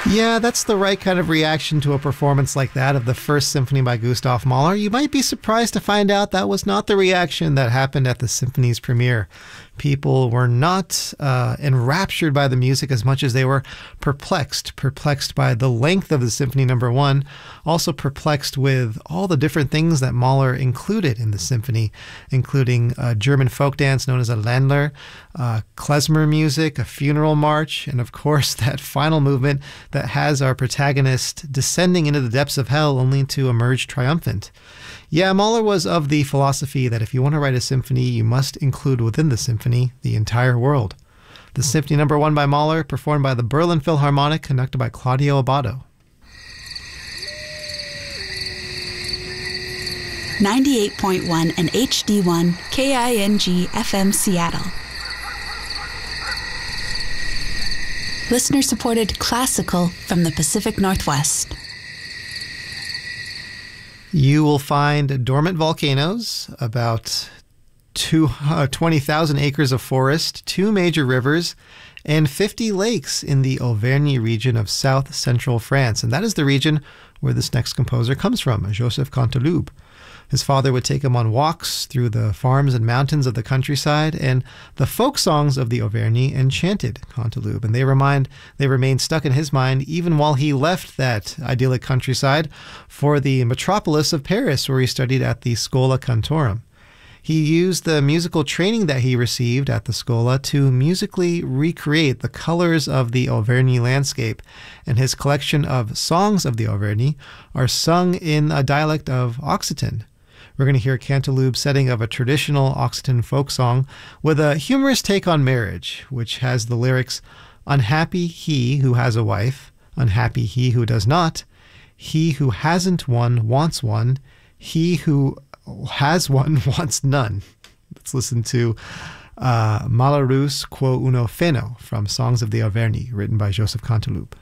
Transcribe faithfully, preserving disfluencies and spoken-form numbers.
Yeah, that's the right kind of reaction to a performance like that of the First Symphony by Gustav Mahler. You might be surprised to find out that was not the reaction that happened at the symphony's premiere. People were not uh, enraptured by the music as much as they were perplexed, perplexed by the length of the Symphony Number One, also perplexed with all the different things that Mahler included in the symphony, including a German folk dance known as a Ländler, uh, klezmer music, a funeral march, and of course that final movement that has our protagonist descending into the depths of hell only to emerge triumphant. Yeah, Mahler was of the philosophy that if you want to write a symphony, you must include within the symphony the entire world. The Symphony Number One by Mahler, performed by the Berlin Philharmonic, conducted by Claudio Abbado. ninety-eight point one and H D one K I N G F M Seattle. Listener-supported classical from the Pacific Northwest. You will find dormant volcanoes, about two, uh, twenty thousand acres of forest, two major rivers, and fifty lakes in the Auvergne region of south-central France. And that is the region where this next composer comes from, Joseph Canteloube. His father would take him on walks through the farms and mountains of the countryside, and the folk songs of the Auvergne enchanted Canteloube, and they remind they remained stuck in his mind even while he left that idyllic countryside for the metropolis of Paris, where he studied at the Schola Cantorum. He used the musical training that he received at the Schola to musically recreate the colors of the Auvergne landscape, and his collection of songs of the Auvergne are sung in a dialect of Occitan. We're going to hear Canteloube's setting of a traditional Occitan folk song with a humorous take on marriage, which has the lyrics, "Unhappy he who has a wife, unhappy he who does not. He who hasn't one wants one. He who has one wants none." Let's listen to uh, Malheureux quo uno feno from Songs of the Auvergne, written by Joseph Canteloube.